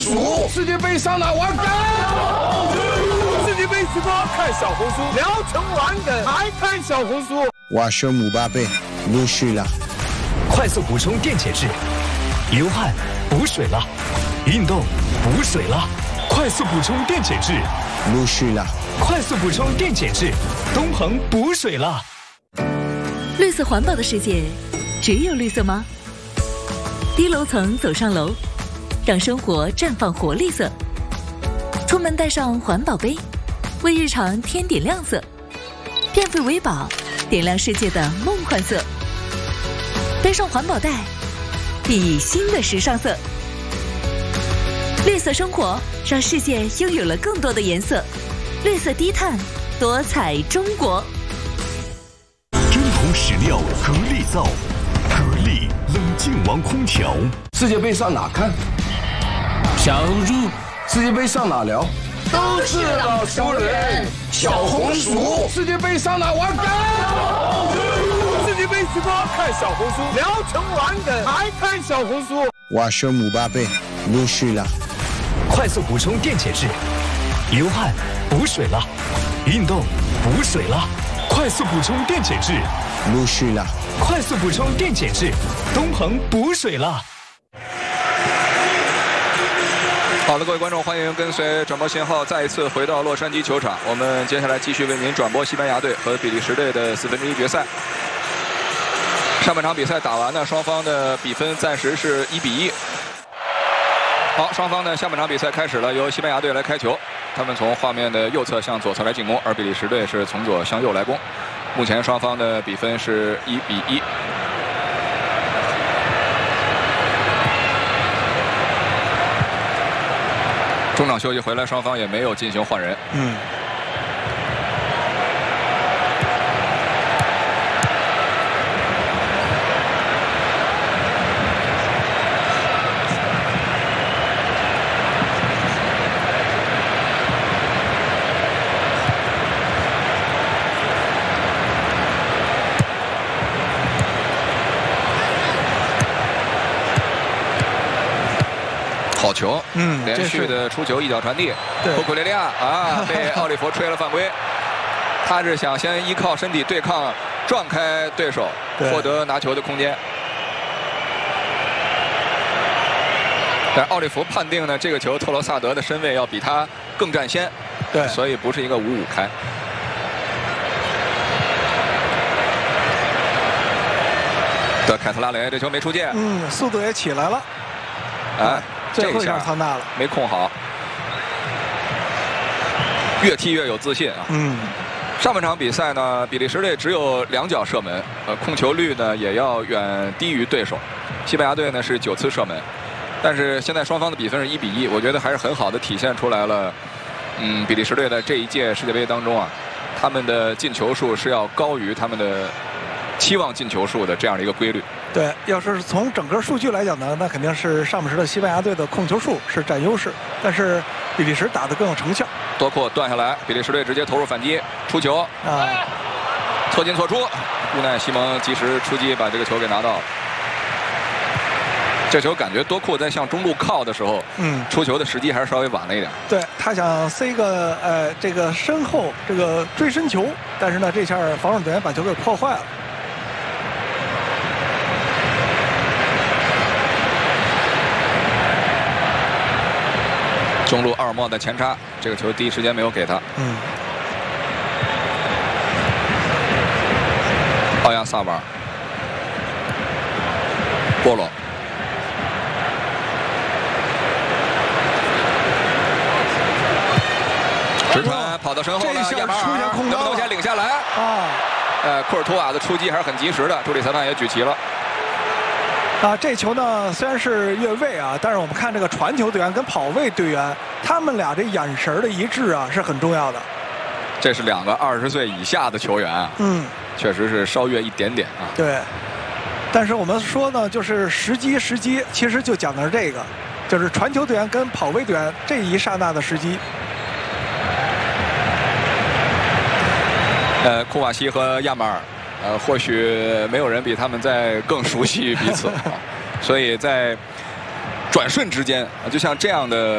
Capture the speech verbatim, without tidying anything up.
数世界杯上哪玩梗？世界杯直播看小红书，聊成玩梗还看小红书。 我是姆巴佩，陆续了。 快速补充电解质，流汗补水了，运动补水了，快速补充电解质， 陆续了。 快速补充电解质，东恒补水了。 绿色环保的世界，只有绿色吗？低楼层走上楼，让生活绽放活力色。出门带上环保杯，为日常添点亮色。变废为宝，点亮世界的梦幻色。背上环保袋，熠熠新的时尚色。绿色生活，让世界拥有了更多的颜色。绿色低碳，多彩中国。 真空史料格力造，格力冷静王空调。 世界杯上哪看？小红书。世界杯上哪聊？都是老熟人。小红书。世界杯上哪玩梗？世界杯直播看小红书，聊成玩梗还看小红书。 我是姆巴佩，陆续了。 快速补充电解质，流汗补水了，运动补水了，快速补充电解质， 陆续了。 快速补充电解质，东恒补水了。 好的，各位观众，欢迎跟随转播信号再一次回到洛杉矶球场。我们接下来继续为您转播西班牙队和比利时队的四分之一决赛。上半场比赛打完呢，双方的比分暂时是一比一。好，双方的下半场比赛开始了，由西班牙队来开球，他们从画面的右侧向左侧来进攻，而比利时队是从左向右来攻。目前双方的比分是一比一。中场休息回来，双方也没有进行换人。 嗯。 好球， 嗯， 连续的出球，一脚传递，库库雷利亚啊，被奥利弗吹了犯规。他是想先依靠身体对抗，撞开对手，获得拿球的空间。但奥利弗判定呢，这个球特罗萨德的身位要比他更占先， 对， 所以不是一个五五开。的凯特拉雷这球没出界， 嗯，速度也起来了， 哎。 最后一下操大了， 没控好，越踢越有自信啊。 嗯， 上半场比赛呢，比利时队只有两脚射门，呃，控球率呢也要远低于对手。西班牙队呢是九次射门，但是现在双方的比分是一比一，我觉得还是很好的体现出来了。嗯，比利时队在这一届世界杯当中啊，他们的进球数是要高于他们的期望进球数的这样的一个规律。 对，要是从整个数据来讲呢，那肯定是上半时的西班牙队的控球数是占优势，但是比利时打得更有成效。 多库断下来，比利时队直接投入反击，出球啊， 错进错出，无奈西蒙及时出击把这个球给拿到了。这球感觉多库在向中路靠的时候，嗯，出球的时机还是稍微晚了一点。 对他想塞个呃这个身后这个追身球，但是呢这下防守队员把球给破坏了。 中路奥尔莫的前插，这个球第一时间没有给他。 嗯。 奥亚萨瓦尔，波罗，直传跑到身后的亚马尔，能不能先领下来？ 啊！ 呃，库尔图瓦的出击还是很及时的，助理裁判也举旗了。 啊，这球呢虽然是越位啊，但是我们看这个传球队员跟跑位队员，他们俩这眼神的一致啊是很重要的。 这是两个二十岁以下的球员啊， 嗯， 确实是稍越一点点啊。 对，但是我们说呢，就是时机时机，其实就讲的是这个，就是传球队员跟跑位队员这一刹那的时机。 呃，库瓦西和亚马尔。呃，或许没有人比他们在更熟悉彼此，所以在转瞬之间，就像这样的。